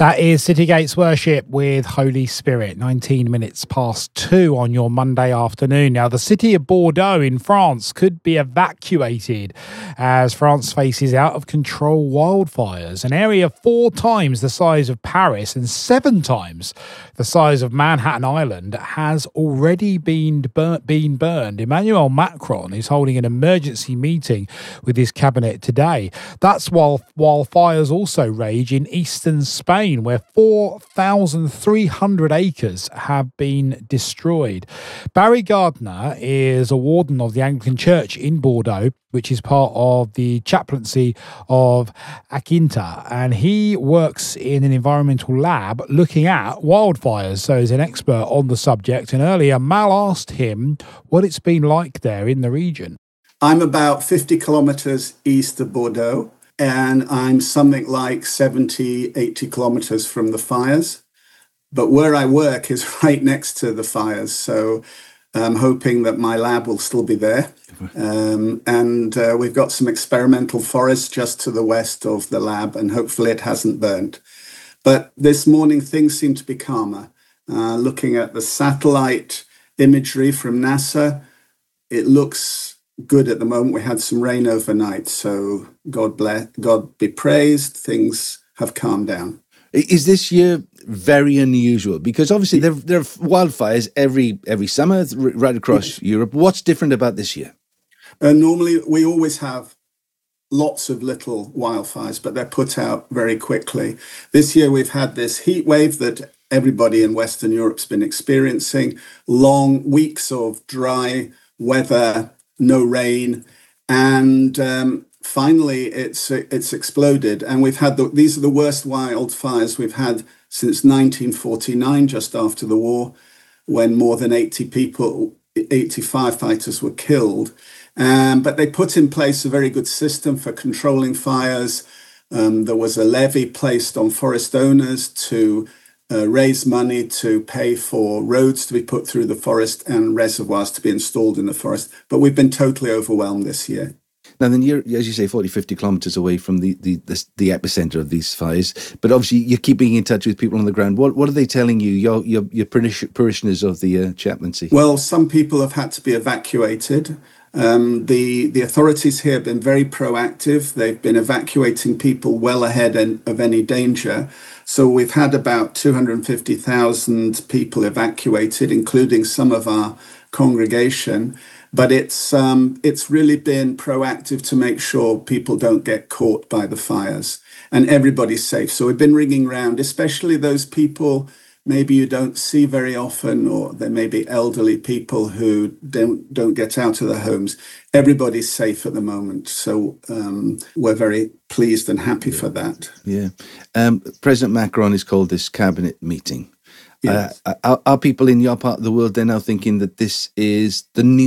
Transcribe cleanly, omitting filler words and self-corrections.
That is City Gates Worship with Holy Spirit, 19 minutes past 2 on your Monday afternoon. Now, the city of Bordeaux in France could be evacuated as France faces out-of-control wildfires. An area 4 times the size of Paris and 7 times the size of Manhattan Island has already been burned. Emmanuel Macron is holding an emergency meeting with his cabinet today. That's while fires also rage in eastern Spain, where 4,300 acres have been destroyed. Barry Gardner is a warden of the Anglican Church in Bordeaux, which is part of the chaplaincy of Akinta, and he works in an environmental lab looking at wildfires, so he's an expert on the subject. And earlier, Mal asked him what it's been like there in the region. I'm about 50 kilometres east of Bordeaux, and I'm something like 70, 80 kilometres from the fires. But where I work is right next to the fires, so I'm hoping that my lab will still be there. And we've got some experimental forest just to the west of the lab, and hopefully it hasn't burnt. But this morning, things seem to be calmer. Looking at the satellite imagery from NASA, it looks good at the moment. We had some rain overnight, so God be praised. Things have calmed down. Is this year very unusual? Because obviously there are wildfires every summer right across Europe. What's different about this year? Normally, we always have lots of little wildfires, but they're put out very quickly. This year, we've had this heat wave that everybody in Western Europe's been experiencing. Long weeks of dry weather, no rain, and finally it's exploded. And we've had these are the worst wildfires we've had since 1949, just after the war, when more than 80 firefighters were killed. But they put in place a very good system for controlling fires. There was a levy placed on forest owners to raise money to pay for roads to be put through the forest and reservoirs to be installed in the forest. But we've been totally overwhelmed this year. Now, then you're, as you say, 40, 50 kilometres away from the epicentre of these fires. But obviously, you're keeping in touch with people on the ground. What are they telling you, your parishioners of the chaplaincy? Well, some people have had to be evacuated. The authorities here have been very proactive. They've been evacuating people well ahead of any danger. So we've had about 250,000 people evacuated, including some of our congregation. But it's really been proactive to make sure people don't get caught by the fires and everybody's safe. So we've been ringing around, especially those people maybe you don't see very often, or there may be elderly people who don't get out of their homes. Everybody's safe at the moment. So we're very pleased and happy for that. Yeah. President Macron has called this cabinet meeting. Yes. Are people in your part of the world then now thinking that this is the new